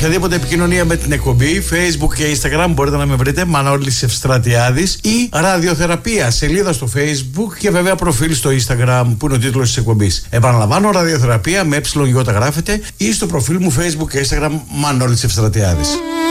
οποιαδήποτε επικοινωνία με την εκπομπή, Facebook και Instagram μπορείτε να με βρείτε Μανώλης Ευστρατιάδης ή Ραδιοθεραπεία, σελίδα στο Facebook και βέβαια προφίλ στο Instagram που είναι ο τίτλος της εκπομπής. Επαναλαμβάνω, Ραδιοθεραπεία με ΕΙ γράφετε ή στο προφίλ μου Facebook και Instagram Μανώλης Ευστρατιάδης.